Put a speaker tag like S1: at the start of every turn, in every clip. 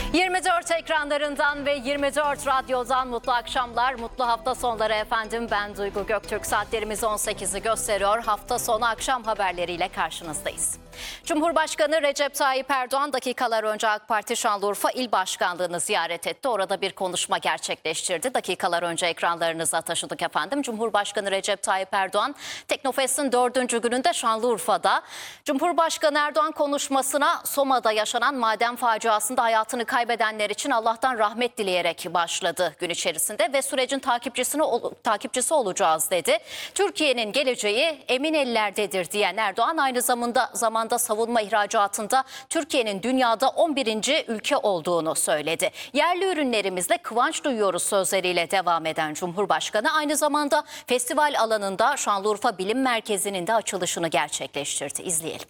S1: 24 ekranlarından ve 24 radyodan mutlu akşamlar, mutlu hafta sonları efendim. Ben Duygu Göktürk. Saatlerimiz 18'i gösteriyor. Hafta sonu akşam haberleriyle karşınızdayız. Cumhurbaşkanı Recep Tayyip Erdoğan dakikalar önce AK Parti Şanlıurfa İl Başkanlığı'nı ziyaret etti. Orada bir konuşma gerçekleştirdi. Dakikalar önce ekranlarınıza taşıdık efendim. Cumhurbaşkanı Recep Tayyip Erdoğan Teknofest'in 4. gününde Şanlıurfa'da. Cumhurbaşkanı Erdoğan konuşmasına Soma'da yaşanan maden faciasında hayatını kaybedenler için Allah'tan rahmet dileyerek başladı gün içerisinde ve sürecin takipçisi olacağız dedi. Türkiye'nin geleceği emin ellerdedir diyen Erdoğan aynı zamanda savunma ihracatında Türkiye'nin dünyada 11. ülke olduğunu söyledi. Yerli ürünlerimizle kıvanç duyuyoruz sözleriyle devam eden Cumhurbaşkanı aynı zamanda festival alanında Şanlıurfa Bilim Merkezi'nin de açılışını gerçekleştirdi. İzleyelim.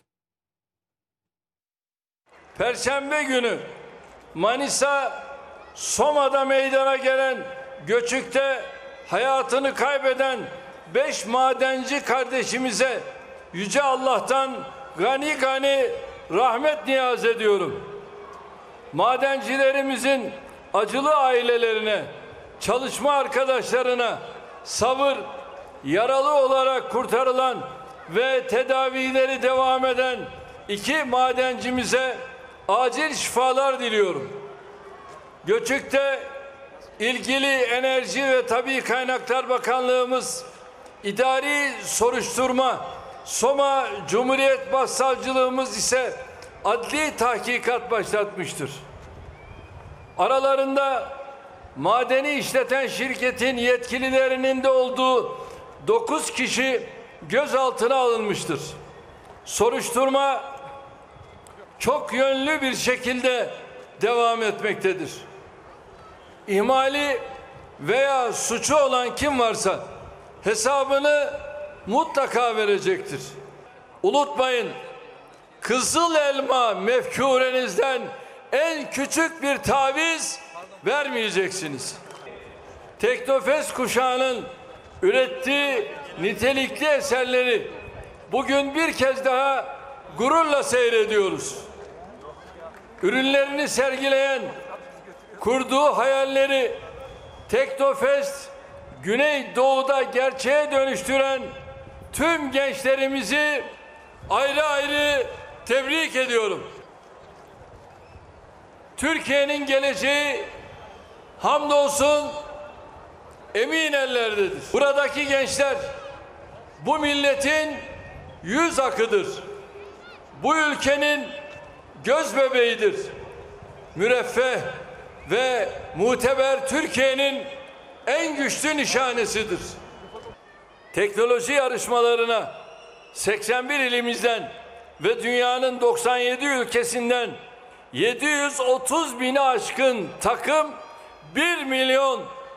S2: Perşembe günü Manisa Soma'da meydana gelen göçükte hayatını kaybeden 5 madenci kardeşimize Yüce Allah'tan gani gani rahmet niyaz ediyorum. Madencilerimizin acılı ailelerine, çalışma arkadaşlarına sabır, yaralı olarak kurtarılan ve tedavileri devam eden 2 madencimize acil şifalar diliyorum. Göçük'te ilgili Enerji ve Tabii Kaynaklar Bakanlığımız idari soruşturma, Soma Cumhuriyet Başsavcılığımız ise adli tahkikat başlatmıştır. Aralarında madeni işleten şirketin yetkililerinin de olduğu 9 kişi gözaltına alınmıştır. Soruşturma çok yönlü bir şekilde devam etmektedir. İhmali veya suçu olan kim varsa hesabını mutlaka verecektir. Unutmayın, kızıl elma mefkurenizden en küçük bir taviz vermeyeceksiniz. Teknofest kuşağının ürettiği nitelikli eserleri bugün bir kez daha gururla seyrediyoruz. Ürünlerini sergileyen, kurduğu hayalleri Teknofest Güneydoğu'da gerçeğe dönüştüren tüm gençlerimizi ayrı ayrı tebrik ediyorum. Türkiye'nin geleceği hamdolsun emin ellerdedir. Buradaki gençler bu milletin yüz akıdır. Bu ülkenin göz bebeğidir. Müreffeh ve muteber Türkiye'nin en güçlü nişanesidir. Teknoloji yarışmalarına 81 ilimizden ve dünyanın 97 ülkesinden 730 bini aşkın takım 1 milyon